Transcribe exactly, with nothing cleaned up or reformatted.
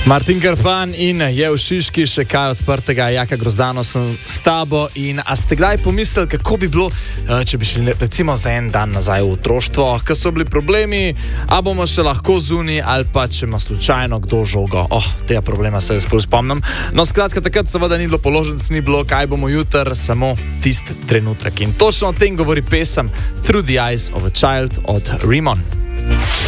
Martin Krpan in je v Šiški še kaj odprtega, Jaka Grozdano sem s tabo. In a ste kdaj pomislili, kako bi bilo, če bi šli recimo za en dan nazaj v otroštvo, ko so bili problemi, a bomo še lahko zunaj ali pa če ima slučajno kdo žogo. Oh, tega problema se jaz bolj spomnim. No, skratka, takrat seveda ni bilo položenc, ni bilo, kaj bomo jutr, samo tisti trenutek. In točno o tem govori pesem Through the Eyes of a Child od Rimon.